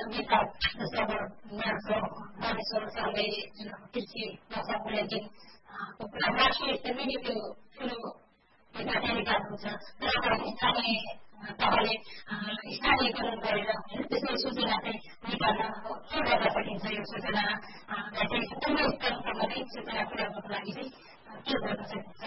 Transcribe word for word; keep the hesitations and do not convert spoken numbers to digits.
नेता जस्तै अब यहाँको रामेश्वर सरले जुन कृषि भाषाको जुन कुरा राष्ट्रिय स्तरमै नै त्यो ठुलो नेता निकाल्नुहुन्छ तर अब स्थानीय तहले स्थानीयकरण गरेर त्यसमा सूचना चाहिँ निकाल्न के गर्न सकिन्छ यो सूचना चाहिँ तल्लो स्तरसम्म नै सूचना पुर्याउनको लागि चाहिँ के गर्न सकिन्छ